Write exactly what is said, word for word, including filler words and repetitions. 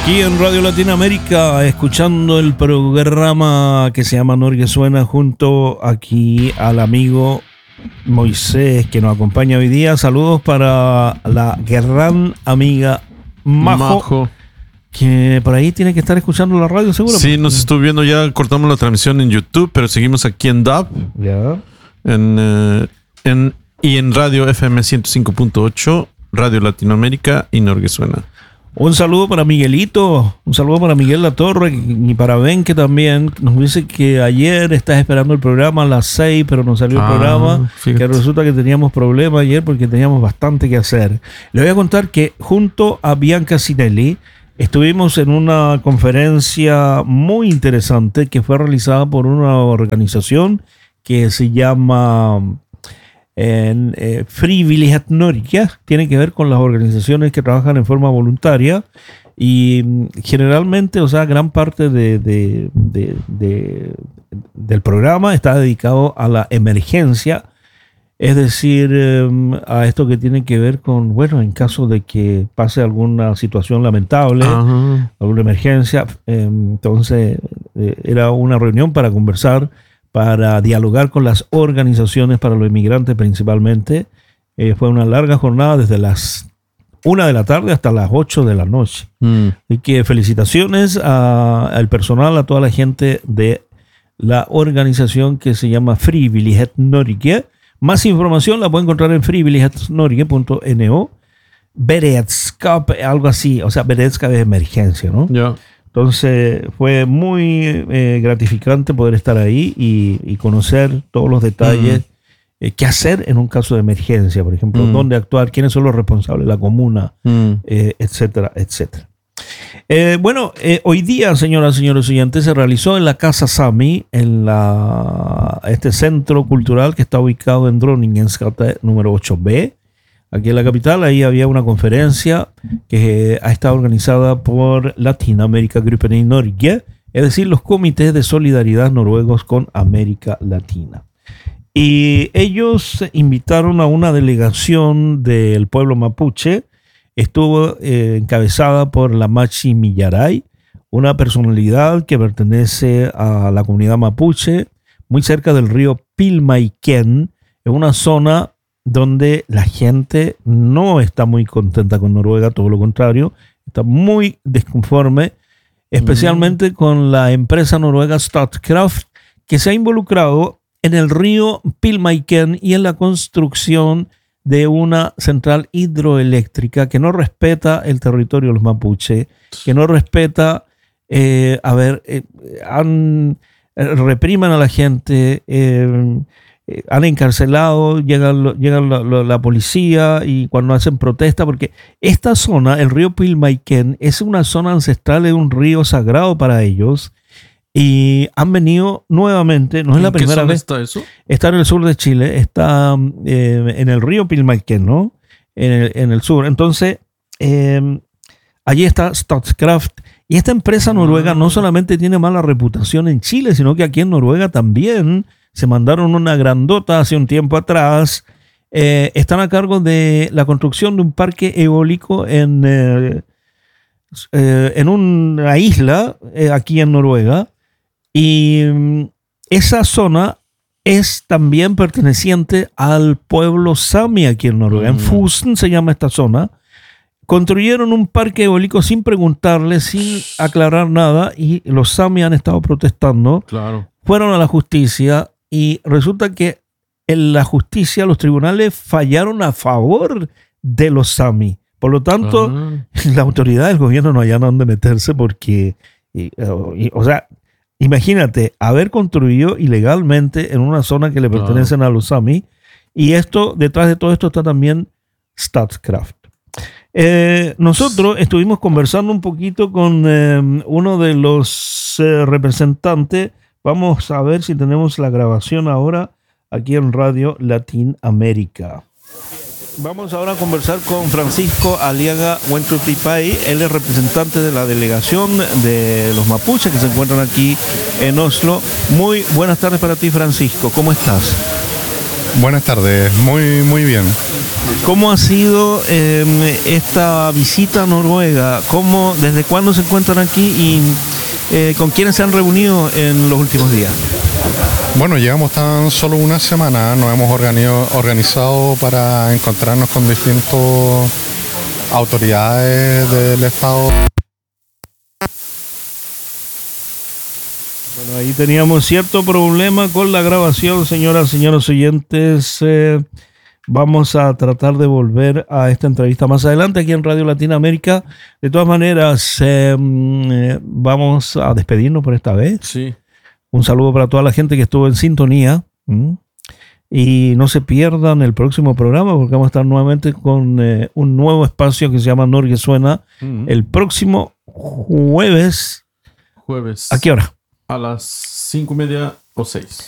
Aquí en Radio Latinoamérica, escuchando el programa que se llama Norge Suena, junto aquí al amigo Moisés, que nos acompaña hoy día. Saludos para la gran amiga Majo, Majo, que por ahí tiene que estar escuchando la radio, seguro. sí, nos estuvo viendo, ya cortamos la transmisión en YouTube, pero seguimos aquí en D A B, Ya. en, eh, en, y en Radio F M ciento cinco punto ocho, Radio Latinoamérica y Norge Suena. Un saludo para Miguelito, un saludo para Miguel Latorre y para Ben, que también nos dice que ayer estás esperando el programa a las seis, pero no salió el Ah, programa, fíjate. que resulta que teníamos problemas ayer porque teníamos bastante que hacer. Le voy a contar que junto a Bianca Sinelli estuvimos en una conferencia muy interesante que fue realizada por una organización que se llama en eh, Frivillighet Norge. Tiene que ver con las organizaciones que trabajan en forma voluntaria y mm, generalmente, o sea, gran parte de, de, de, de, del programa está dedicado a la emergencia, es decir, eh, a esto que tiene que ver con, bueno, en caso de que pase alguna situación lamentable, Ajá. alguna emergencia, eh, entonces eh, era una reunión para conversar, para dialogar con las organizaciones para los inmigrantes principalmente. Eh, fue una larga jornada desde las una de la tarde hasta las ocho de la noche. Mm. Así que felicitaciones a- al personal, a toda la gente de la organización que se llama Frivillighet Norge. Más información la pueden encontrar en frivillighet norge punto no. Beredskap, algo así. O sea, Beredskap es emergencia, ¿no? Ya. Entonces fue muy eh, gratificante poder estar ahí y, y conocer todos los detalles, Mm. eh, qué hacer en un caso de emergencia, por ejemplo, Mm. dónde actuar, quiénes son los responsables, la comuna, Mm. eh, etcétera, etcétera. Eh, bueno, eh, hoy día, señoras y señores oyentes, se realizó en la Casa Sami, en la, este centro cultural que está ubicado en Dronningens número ocho B, aquí en la capital. Ahí había una conferencia que ha estado organizada por Latinoamérica Gruppen i Norge, es decir, los comités de solidaridad noruegos con América Latina. Y ellos invitaron a una delegación del pueblo mapuche. Estuvo eh, encabezada por la Machi Millaray, una personalidad que pertenece a la comunidad mapuche, muy cerca del río Pilmaiquén, en una zona donde la gente no está muy contenta con Noruega, todo lo contrario, está muy desconforme, especialmente mm. con la empresa noruega Statkraft, que se ha involucrado en el río Pilmaiquén y en la construcción de una central hidroeléctrica que no respeta el territorio de los mapuche, que no respeta, eh, a ver, eh, han, eh, repriman a la gente, eh, eh, han encarcelado, llegan, llegan la, la, la policía y cuando hacen protesta, porque esta zona, el río Pilmaiquén, es una zona ancestral, es un río sagrado para ellos. Y han venido nuevamente, no es la primera vez. ¿Está eso? Está en el sur de Chile, está eh, en el río Pilmaiquén, ¿no? En el, en el sur. Entonces, eh, allí está Statkraft. Y esta empresa noruega no solamente tiene mala reputación en Chile, sino que aquí en Noruega también se mandaron una grandota hace un tiempo atrás. Eh, están a cargo de la construcción de un parque eólico en, eh, eh, en una isla eh, aquí en Noruega. Y esa zona es también perteneciente al pueblo Sami aquí en Noruega. Mm. En Fosen se llama esta zona. Construyeron un parque eólico sin preguntarle, sin aclarar nada, y los Sami han estado protestando. Claro. Fueron a la justicia y resulta que en la justicia, los tribunales fallaron a favor de los Sami. Por lo tanto, ah. la autoridad del gobierno no hallaron dónde meterse porque, y, y, o sea, imagínate, haber construido ilegalmente en una zona que le pertenecen claro. a los Sami, y esto, detrás de todo esto está también Statkraft. Eh, nosotros estuvimos conversando un poquito con eh, uno de los eh, representantes. Vamos a ver si tenemos la grabación ahora aquí en Radio Latinoamérica. Vamos ahora a conversar con Francisco Aliaga Huentupipay. Él es representante de la delegación de los mapuches que se encuentran aquí en Oslo. Muy buenas tardes para ti, Francisco. ¿Cómo estás? Buenas tardes, muy, muy bien. ¿Cómo ha sido eh, esta visita a Noruega? ¿Cómo, ¿Desde cuándo se encuentran aquí y eh, con quiénes se han reunido en los últimos días? Bueno, llevamos tan solo una semana, nos hemos organi- organizado para encontrarnos con distintas autoridades del Estado. Bueno, ahí teníamos cierto problema con la grabación, señoras, señores oyentes. Eh, vamos a tratar de volver a esta entrevista más adelante aquí en Radio Latinoamérica. De todas maneras, eh, eh, vamos a despedirnos por esta vez. Sí. Un saludo para toda la gente que estuvo en sintonía. ¿Mm? Y no se pierdan el próximo programa porque vamos a estar nuevamente con eh, un nuevo espacio que se llama Norge Suena Mm. el próximo jueves. Jueves. ¿A qué hora? A las cinco y media o seis.